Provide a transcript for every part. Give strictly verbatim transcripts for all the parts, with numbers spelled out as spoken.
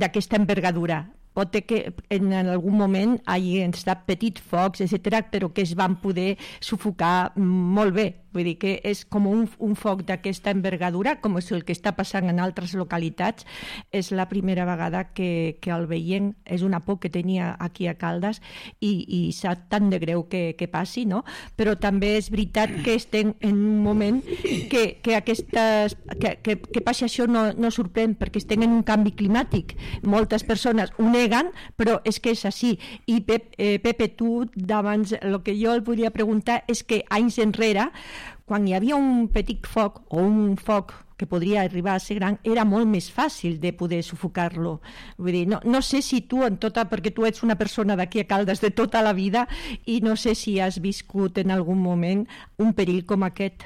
d'aquesta envergadura. Pot ser que en algun moment hagi estat petits focs, etcètera, però que es van poder sufocar molt bé. Vull dir que és com un, un foc d'aquesta envergadura, com és el que està passant en altres localitats. És la primera vegada que, que el veiem, és una por que tenia aquí a Caldes i, i sap tan de greu que, que passi, no? Però també és veritat que estem en un moment que, que, aquestes, que, que, que passi això no, no sorprèn, perquè estem en un canvi climàtic. Moltes persones ho neguen, però és que és així. I Pep, eh, Pepe, tu d'abans, el que jo el volia preguntar és que anys enrere, quan hi havia un petit foc o un foc que podria arribar a ser gran, era molt més fàcil de poder sufocar-lo. Vull dir, no, no sé si tu, en tota, perquè tu ets una persona d'aquí a Caldes de tota la vida, i no sé si has viscut en algun moment un perill com aquest.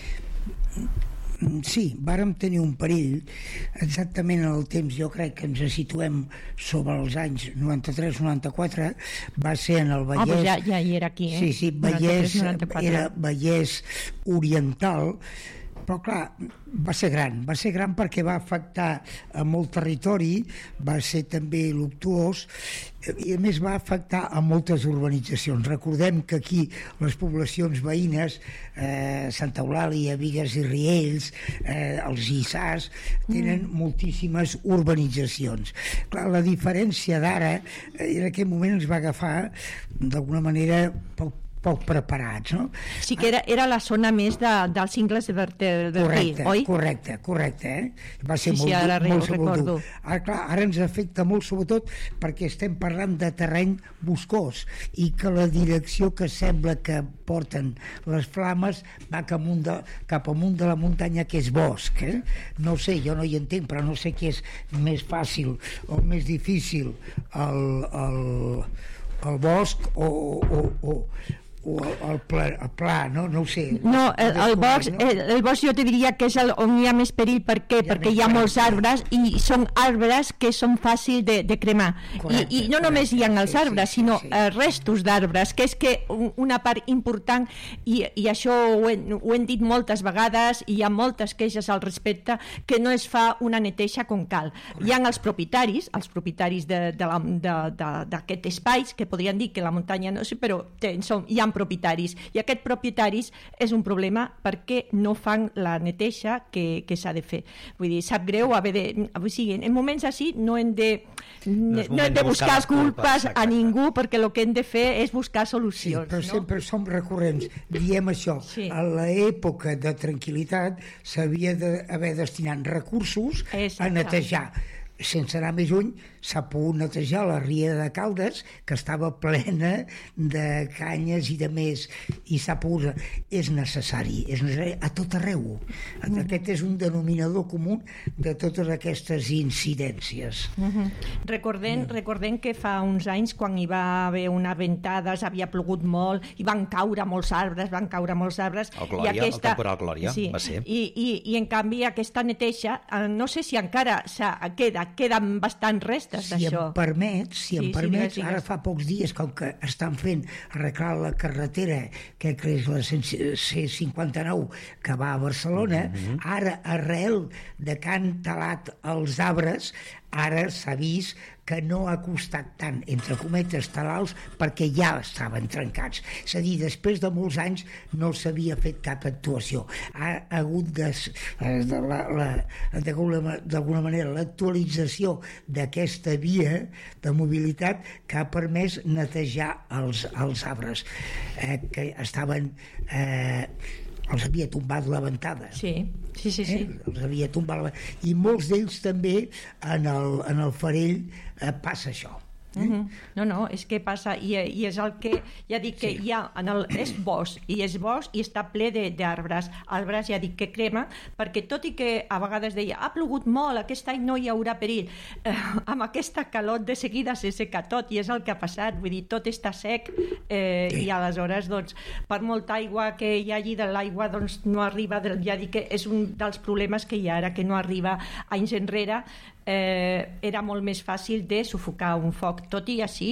Sí, vàrem tenir un perill exactament en el temps, jo crec que ens situem sobre els anys noranta-tres noranta-quatre, va ser en el Vallès. Ah, però ja, ja hi era aquí, eh? Sí, sí, Vallès, era Vallès Oriental, però clar, va ser gran, va ser gran perquè va afectar a molt territori, va ser també luctuós i a més va afectar a moltes urbanitzacions. Recordem que aquí les poblacions veïnes, eh, Santa Eulàlia, Bigues i Riells, eh, els Lliçars, tenen mm. moltíssimes urbanitzacions. Clar, la diferència d'ara, eh, en aquell moment ens va agafar d'alguna manera poc poc preparats, no? Sí que era, era la zona més de, dels cingles de Bertí, correcte, oi? Correcte, correcte, eh? Va ser sí, molt, sí, ara molt recordo. Ara, clar, ara ens afecta molt, sobretot perquè estem parlant de terreny boscós i que la direcció que sembla que porten les flames va cap amunt de, cap amunt de la muntanya, que és bosc, eh? No sé, jo no hi entenc, però no sé què és més fàcil o més difícil, el, el, el bosc o, o, o o el pla, el pla, no? No ho sé. No, el, el, bosc, el, el bosc jo te diria que és el, on hi ha més perill. Per què? Hi perquè hi ha molts arbres i són arbres que són fàcils de, de cremar. Correcte, I, I no només hi ha els arbres, sí, sí, sinó sí, sí. restos d'arbres, que és que una part important, i, i això ho, he, ho hem dit moltes vegades, i hi ha moltes queixes al respecte, que no es fa una neteja com cal. Correcte. Hi ha els propietaris, els propietaris d'aquests espais, que podrien dir que la muntanya no sé, però ten, són, hi ha propietaris, i aquests propietaris és un problema perquè no fan la neteja que, que s'ha de fer. Vull dir, sap greu haver de... O sigui, en moments així no hem de, no, no hem de buscar, buscar culpes a ningú, perquè el que hem de fer és buscar solucions. Sí, però no? sempre som recurrents. Diem això, sí. A l'època de tranquil·litat s'havia d'haver destinat recursos Exacte. A netejar. Sense anar més lluny, s'ha pogut netejar la ria de Caldes, que estava plena de canyes i de més, i s'ha pogut... És necessari, és necessari a tot arreu. Mm-hmm. Aquest és un denominador comú de totes aquestes incidències. Mm-hmm. Recordem, mm. recordem que fa uns anys, quan hi va haver una ventada, havia plogut molt, i van caure molts arbres, van caure molts arbres... El Glòria, i aquesta... el temporal Glòria, sí, va ser. I, i, I en canvi aquesta neteja, no sé si encara queda queden bastants restes si d'això. Em permets, si em sí, permets, sí, digues, ara fa pocs dies, com que estan fent arreglar la carretera, que és la C cinquanta-nou, que va a Barcelona, mm-hmm. ara, arrel de que han talat els arbres, ara s'ha vist que no ha costat tant, entre cometes, talals, perquè ja estaven trencats. És a dir, després de molts anys no s'havia fet cap actuació. Ha hagut de, de la, la, d'alguna manera l'actualització d'aquesta via de mobilitat que ha permès netejar els, els arbres eh, que estaven... Eh, els havia tombat la ventada. Sí, sí, sí. sí. Eh? Els havia tombat la... I molts d'ells també en el, en el Farell eh, passa això. Eh? Uh-huh. No, no, és que passa i, i és el que, ja dic que sí. hi ha en el, és bosc, i és bosc i està ple d'arbres, arbres ja dic que crema, perquè tot i que a vegades deia, ha plogut molt, aquest any no hi haurà perill, eh, amb aquesta calor de seguida se seca tot, i és el que ha passat, vull dir, tot està sec, eh, sí. i aleshores doncs, per molta aigua que hi hagi de l'aigua doncs no arriba, ja dic que és un dels problemes que hi ha ara, que no arriba anys enrere. Eh, era molt més fàcil de sufocar un foc, tot i així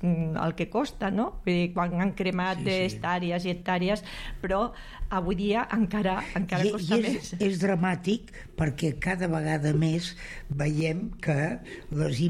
el que costa, no? Vull dir, quan han cremat sí, sí. hectàrees i hectàrees, però avui dia encara, encara I, costa i és, més. És dramàtic perquè cada vegada més veiem que les